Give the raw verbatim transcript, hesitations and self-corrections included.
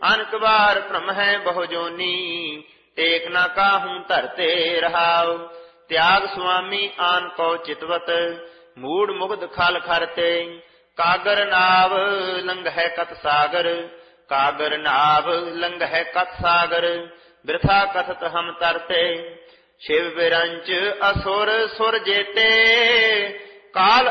अनक बार भ्रम है बहु जोनी, टेक न काहू धरते रहाव। त्याग स्वामी आन को चितवत, मूड मुग्ध खल खरते। कागर नाव लंग है कत सागर, कागर नाव लंग है कत सागर। वृथा कथत हम तरते, शिव बिरंच असुर सुर जेते। काल